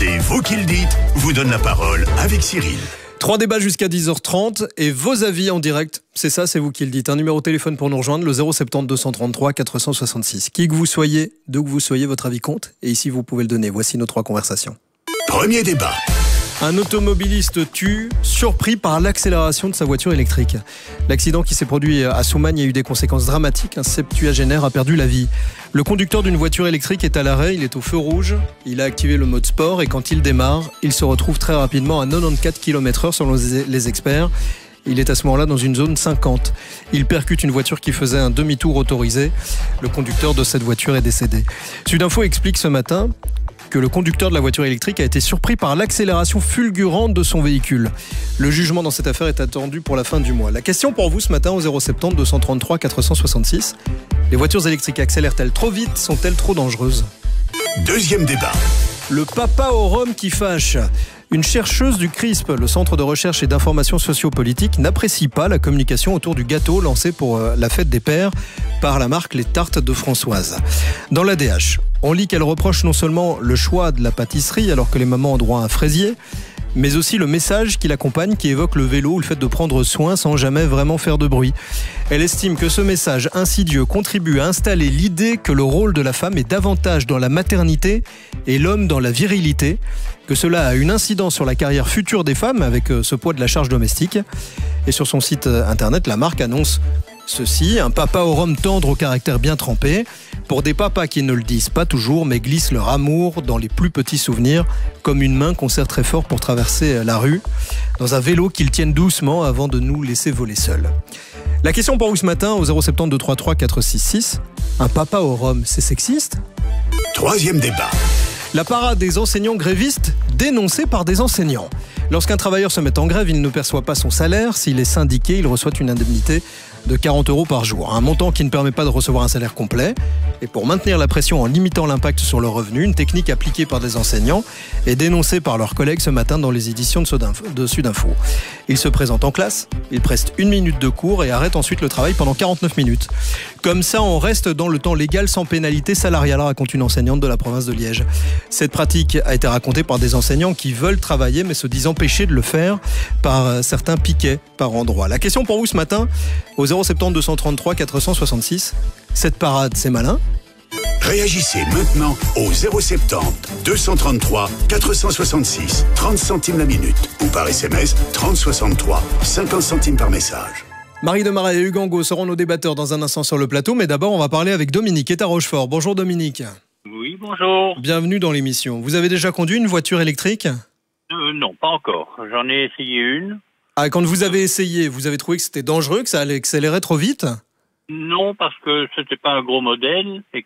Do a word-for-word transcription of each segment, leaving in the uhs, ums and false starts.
C'est vous qui le dites, vous donne la parole avec Cyril. Trois débats jusqu'à dix heures trente et vos avis en direct. C'est ça, c'est vous qui le dites. Un numéro de téléphone pour nous rejoindre, le zéro soixante-dix deux cent trente-trois quatre cent soixante-six. Qui que vous soyez, d'où que vous soyez, votre avis compte. Et ici, vous pouvez le donner. Voici nos trois conversations. Premier débat. Un automobiliste tue, surpris par l'accélération de sa voiture électrique. L'accident qui s'est produit à Soumagne a eu des conséquences dramatiques. Un septuagénaire a perdu la vie. Le conducteur d'une voiture électrique est à l'arrêt, il est au feu rouge. Il a activé le mode sport et quand il démarre, il se retrouve très rapidement à quatre-vingt-quatorze kilomètres heure selon les experts. Il est à ce moment-là dans une zone cinquante. Il percute une voiture qui faisait un demi-tour autorisé. Le conducteur de cette voiture est décédé. Sud Info explique ce matin que le conducteur de la voiture électrique a été surpris par l'accélération fulgurante de son véhicule. Le jugement dans cette affaire est attendu pour la fin du mois. La question pour vous ce matin au zéro soixante-dix deux cent trente-trois quatre cent soixante-six. Les voitures électriques accélèrent-elles trop vite? Sont-elles trop dangereuses? Deuxième débat. Le papa au rhum qui fâche. Une chercheuse du C R I S P, le Centre de recherche et d'information sociopolitique, n'apprécie pas la communication autour du gâteau lancé pour la fête des pères par la marque Les Tartes de Françoise. Dans l'A D H, on lit qu'elle reproche non seulement le choix de la pâtisserie alors que les mamans ont droit à un fraisier, mais aussi le message qui l'accompagne, qui évoque le vélo ou le fait de prendre soin sans jamais vraiment faire de bruit. Elle estime que ce message insidieux contribue à installer l'idée que le rôle de la femme est davantage dans la maternité et l'homme dans la virilité, que cela a une incidence sur la carrière future des femmes avec ce poids de la charge domestique. Et sur son site internet, la marque annonce ceci: un papa au rhum tendre au caractère bien trempé, pour des papas qui ne le disent pas toujours mais glissent leur amour dans les plus petits souvenirs, comme une main qu'on serre très fort pour traverser la rue, dans un vélo qu'ils tiennent doucement avant de nous laisser voler seuls. La question pour vous ce matin au zéro soixante-dix deux cent trente-trois quatre cent soixante-six, un papa au rhum, c'est sexiste? Troisième débat. La parade des enseignants grévistes dénoncée par des enseignants. Lorsqu'un travailleur se met en grève, il ne perçoit pas son salaire. S'il est syndiqué, il reçoit une indemnité de quarante euros par jour. Un montant qui ne permet pas de recevoir un salaire complet. Et pour maintenir la pression en limitant l'impact sur le revenu, une technique appliquée par des enseignants est dénoncée par leurs collègues ce matin dans les éditions de Sud Info. Ils se présentent en classe, ils prestent une minute de cours et arrêtent ensuite le travail pendant quarante-neuf minutes. Comme ça, on reste dans le temps légal sans pénalité salariale, raconte une enseignante de la province de Liège. Cette pratique a été racontée par des enseignants qui veulent travailler mais se disent empêchés de le faire par certains piquets par endroit. La question pour vous ce matin, au zéro soixante-dix deux cent trente-trois quatre cent soixante-six, cette parade, c'est malin? Réagissez maintenant au zéro soixante-dix deux cent trente-trois quatre cent soixante-six, trente centimes la minute, ou par S M S trente soixante-trois, cinquante centimes par message. Marie Demarais et Hugues Angot seront nos débatteurs dans un instant sur le plateau, mais d'abord on va parler avec Dominique qui est à Rochefort. Bonjour Dominique. Oui, bonjour. Bienvenue dans l'émission. Vous avez déjà conduit une voiture électrique? euh, Non, pas encore. J'en ai essayé une. Ah, quand vous avez essayé, vous avez trouvé que c'était dangereux, que ça allait accélérer trop vite? Non, parce que c'était pas un gros modèle et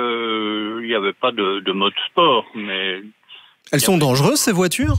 que il n'y avait pas de, de mode sport. Mais elles sont dangereuses ces voitures?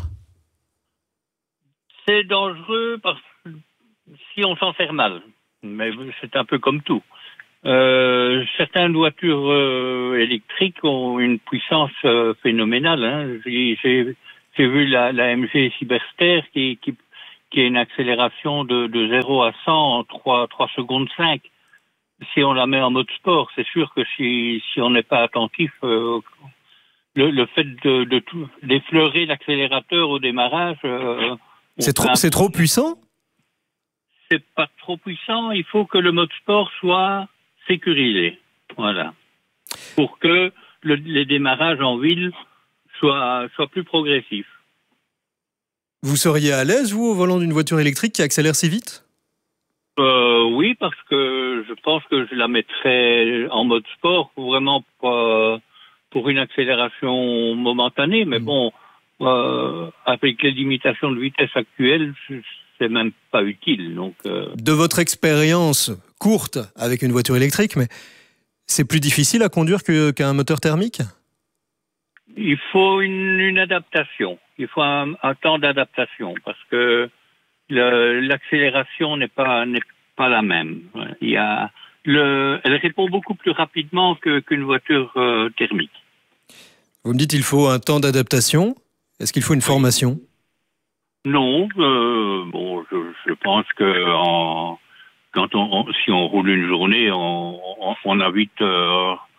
C'est dangereux parce que si on s'en sert mal. Mais c'est un peu comme tout. Euh, certaines voitures euh, électriques ont une puissance euh, phénoménale. Hein. J'ai, j'ai, j'ai vu la, la M G Cyberster qui, qui, qui a une accélération de, de zéro à cent en trois secondes cinq. Si on la met en mode sport, c'est sûr que si, si on n'est pas attentif, euh, le, le fait de, de tout, d'effleurer l'accélérateur au démarrage... Euh, c'est trop, c'est trop puissant? C'est pas trop puissant. Il faut que le mode sport soit sécurisé. Voilà. Pour que le, les démarrages en ville soient, soient plus progressifs. Vous seriez à l'aise, vous, au volant d'une voiture électrique qui accélère si vite? Euh, oui, parce que je pense que je la mettrais en mode sport, vraiment pour, pour une accélération momentanée. Mais mmh. bon, euh, avec les limitations de vitesse actuelles, c'est même pas utile. Donc, euh... de votre expérience courte avec une voiture électrique, mais c'est plus difficile à conduire que, qu'un moteur thermique? Il faut une, une adaptation. Il faut un, un temps d'adaptation parce que Le, l'accélération n'est pas n'est pas la même. Il y a le, elle répond beaucoup plus rapidement que, qu'une voiture euh, thermique. Vous me dites qu'il faut un temps d'adaptation. Est-ce qu'il faut une formation? Non. Euh, bon, je, je pense que en, quand on, on si on roule une journée, on, on, on a vite euh,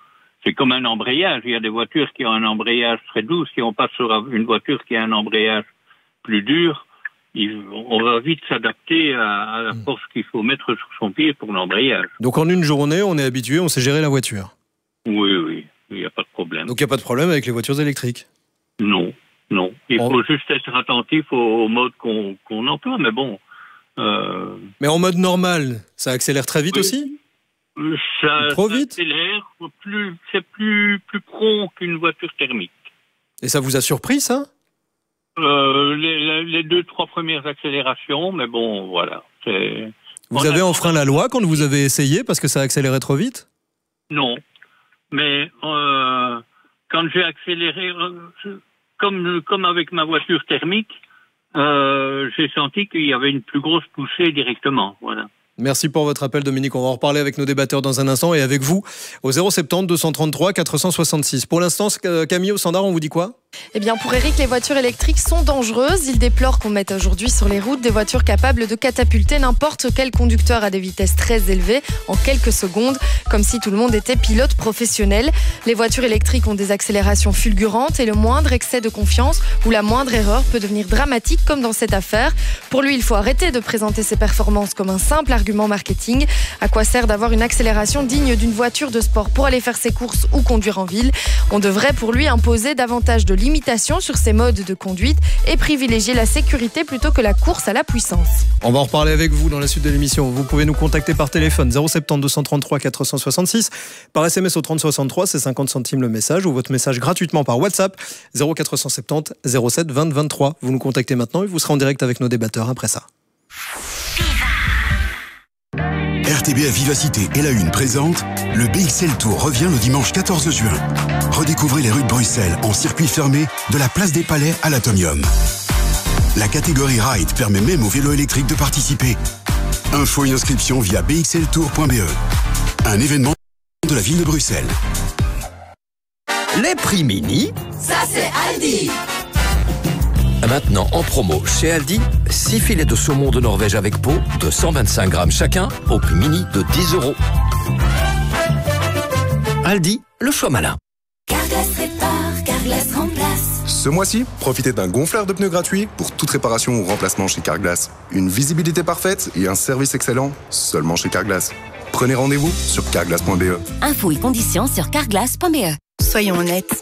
c'est comme un embrayage. Il y a des voitures qui ont un embrayage très doux. Si on passe sur une voiture qui a un embrayage plus dur, il, on va vite s'adapter à, à la force qu'il faut mettre sur son pied pour l'embrayage. Donc en une journée, on est habitué, on sait gérer la voiture. Oui, oui, il n'y a pas de problème. Donc il n'y a pas de problème avec les voitures électriques? Non, non. Il bon. faut juste être attentif au, au mode qu'on qu'on emploie, mais bon... Euh... Mais en mode normal, ça accélère très vite oui. aussi? Ça, trop ça vite accélère, plus, c'est plus, plus prompt qu'une voiture thermique. Et ça vous a surpris, ça? euh, les, les deux, trois premières accélérations, mais bon, voilà. Vous On avez a... enfreint la loi quand vous avez essayé parce que ça accélérait trop vite? Non, mais euh, quand j'ai accéléré, euh, comme, comme avec ma voiture thermique, euh, j'ai senti qu'il y avait une plus grosse poussée directement, voilà. Merci pour votre appel, Dominique. On va en reparler avec nos débatteurs dans un instant et avec vous au zéro sept zéro deux cent trente-trois quatre cent soixante-six. Pour l'instant, Camille au standard, on vous dit quoi? Eh bien, pour Eric, les voitures électriques sont dangereuses. Il déplore qu'on mette aujourd'hui sur les routes des voitures capables de catapulter n'importe quel conducteur à des vitesses très élevées en quelques secondes, comme si tout le monde était pilote professionnel. Les voitures électriques ont des accélérations fulgurantes et le moindre excès de confiance ou la moindre erreur peut devenir dramatique, comme dans cette affaire. Pour lui, il faut arrêter de présenter ses performances comme un simple argument marketing. À quoi sert d'avoir une accélération digne d'une voiture de sport pour aller faire ses courses ou conduire en ville? On devrait pour lui imposer davantage de limitation sur ces modes de conduite et privilégier la sécurité plutôt que la course à la puissance. On va en reparler avec vous dans la suite de l'émission. Vous pouvez nous contacter par téléphone zéro sept zéro deux cent trente-trois quatre cent soixante-six, par S M S au trente soixante-trois, c'est cinquante centimes le message, ou votre message gratuitement par WhatsApp zéro quatre cent soixante-dix zéro sept vingt vingt-trois. Vous nous contactez maintenant et vous serez en direct avec nos débatteurs après ça. R T B F Vivacité et la Une présente le B X L Tour revient le dimanche quatorze juin. Redécouvrez les rues de Bruxelles en circuit fermé de la place des Palais à l'Atomium. La catégorie Ride permet même aux vélos électriques de participer. Info et inscription via b x l tour point b e. Un événement de la ville de Bruxelles. Les prix mini, ça c'est Aldi. Maintenant en promo chez Aldi, six filets de saumon de Norvège avec peau de cent vingt-cinq grammes chacun au prix mini de dix euros. Aldi, le choix malin. Carglass répare, Carglass remplace. Ce mois-ci, profitez d'un gonfleur de pneus gratuit pour toute réparation ou remplacement chez Carglass. Une visibilité parfaite et un service excellent seulement chez Carglass. Prenez rendez-vous sur carglass point b e. Infos et conditions sur carglass point b e. Soyons honnêtes,